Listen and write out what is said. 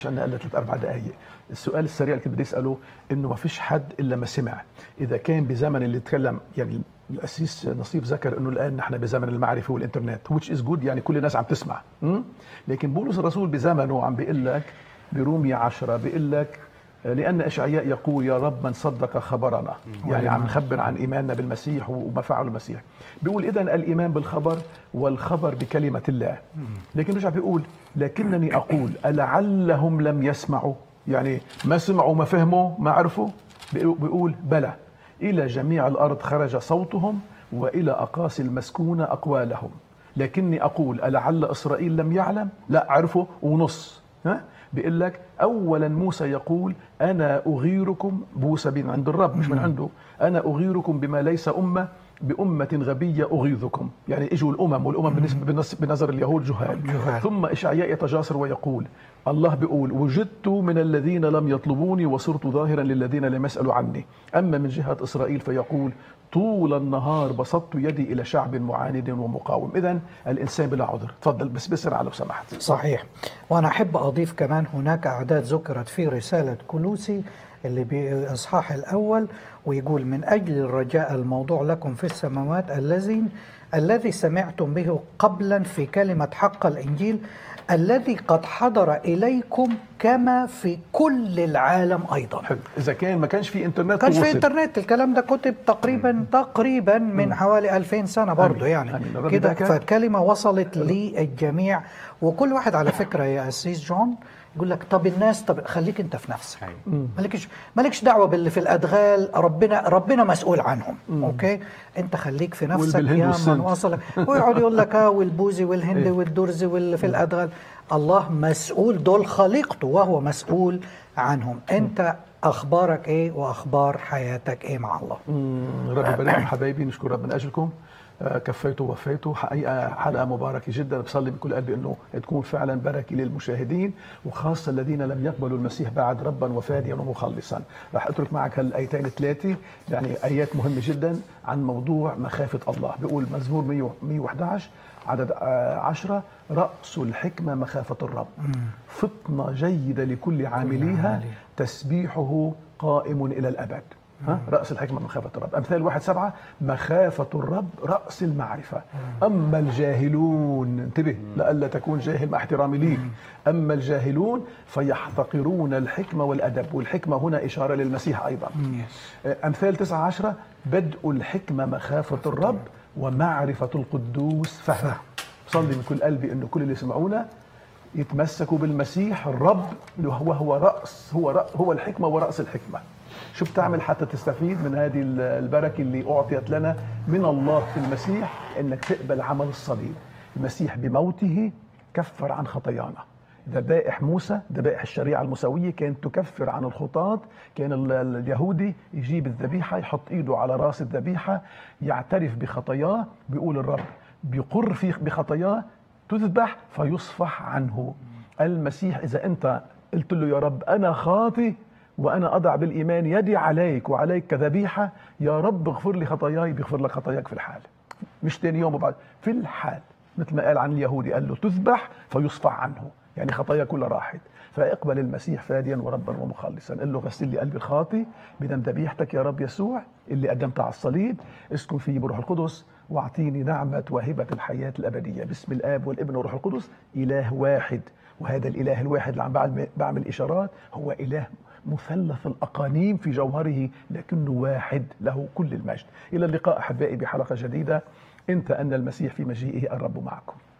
عشان اقل 3 4 دقائق. السؤال السريع اللي كنت بدي اساله انه ما فيش حد الا ما سمع. اذا كان بزمن اللي تكلم يعني الاسيس نصيب ذكر انه الان نحن بزمن المعرفه والانترنت which is good، يعني كل الناس عم تسمع. لكن بولس الرسول بزمنه عم بيقول لك برومية 10 بيقول لك لأن إشعياء يقول يا رب من صدق خبرنا، يعني عم نخبر عن إيماننا بالمسيح وما فعله المسيح. بيقول إذن الإيمان بالخبر والخبر بكلمة الله. لكن رجع بيقول لكنني أقول ألعلهم لم يسمعوا، يعني ما سمعوا ما فهموا ما عرفوا. بيقول بلى إلى جميع الأرض خرج صوتهم وإلى أقاصي المسكونة أقوالهم. لكني أقول ألعل إسرائيل لم يعلم؟ لا، عرفوا ونص. بيقول لك أولا موسى يقول أنا أغيركم، موسى من عند الرب مش من عنده، أنا أغيركم بما ليس أمة بأمة غبية أغيظكم. يعني إجوا الأمم، والأمم بالنسبة بنظر اليهود جهال. ثم إشعياء يتجاسر ويقول الله بيقول وجدت من الذين لم يطلبوني وصرت ظاهرا للذين لم يسألوا عني. أما من جهة إسرائيل فيقول طول النهار بسطت يدي إلى شعب معاند ومقاوم. إذن الإنسان بلا عذر. تفضل بس بسرعة لو سمحت. صحيح. وأنا أحب أضيف كمان هناك أعداد ذكرت في رسالة كولوسي اللي بإصحاح الأول، ويقول من أجل الرجاء الموضوع لكم في السماوات الذي سمعتم به قبلا في كلمة حق الإنجيل الذي قد حضر إليكم كما في كل العالم أيضا. حلو. إذا كان ما كانش في إنترنت، كانش في إنترنت، الكلام ده كتب تقريبا من حوالي 2000 سنة برضو. يعني كده فالكلمة وصلت للجميع. وكل واحد على فكرة يا أسيس جون يقول لك طب الناس، طب خليك انت في نفسك، مالكش دعوه باللي في الادغال، ربنا مسؤول عنهم. اوكي، انت خليك في نفسك يا من وصلك. ويقعد يقول لك والبوذي والهندي والدرزي واللي في الادغال، الله مسؤول، دول خليقته وهو مسؤول عنهم. انت اخبارك ايه واخبار حياتك ايه مع الله؟ ربي يبارككم حبايبي، نشكر رب من اجلكم. كفيته ووفيته. حقيقة حلقة مباركة جدا. بصلي بكل قلبي أنه تكون فعلا بركة للمشاهدين، وخاصة الذين لم يقبلوا المسيح بعد ربا وفاديا ومخلصا. راح أترك معك هالآيتين 3 يعني آيات مهمة جدا عن موضوع مخافة الله. بيقول مزمور 111 عدد 10 رأس الحكمة مخافة الرب، فطنة جيدة لكل عامليها، تسبيحه قائم إلى الأبد. رأس الحكمة مخافة الرب. أمثال 1:7 مخافة الرب رأس المعرفة. أما الجاهلون، انتبه لألا تكون جاهل مع احترامي ليك، أما الجاهلون فيحتقرون الحكمة والأدب. والحكمة هنا إشارة للمسيح أيضا. أمثال 9:10 بدء الحكمة مخافة الرب ومعرفة القدوس فهم. صلي من كل قلبي أنه كل اللي يسمعونا يتمسكوا بالمسيح الرب، وهو رأس، هو الحكمة ورأس الحكمة. شو بتعمل حتى تستفيد من هذه البركة اللي أعطيت لنا من الله في المسيح؟ إنك تقبل عمل الصليب. المسيح بموته كفر عن خطايانا. ذبائح موسى، ذبائح الشريعة الموسوية كانت تكفر عن الخطاة. كان اليهودي يجيب الذبيحة يحط إيده على رأس الذبيحة يعترف بخطاياه، بيقول الرب بيقر فيه بخطاياه تذبح فيصفح عنه. المسيح إذا أنت قلت له يا رب أنا خاطي وأنا أضع بالإيمان يدي عليك وعليك كذبيحة، يا رب اغفر لي خطاياي، بيغفر لك خطاياك في الحال، مش تاني يوم وبعد، في الحال. مثل ما قال عن اليهودي قال له تذبح فيصفح عنه، يعني خطايا كلها راحت. فاقبل المسيح فاديا وربا ومخلصا. قال له غسل لي قلبي الخاطي بدم ذبيحتك يا رب يسوع اللي قدمتها على الصليب، اسكن فيه بروح القدس واعطيني نعمة وهبة الحياة الأبدية. بسم الآب والابن والروح القدس إله واحد. وهذا الإله الواحد اللي عم بعمل إشارات هو إله مثلث الأقانيم في جوهره، لكنه واحد له كل المجد. إلى اللقاء أحبائي بحلقة جديدة. انت أن المسيح في مجيئه الرب معكم.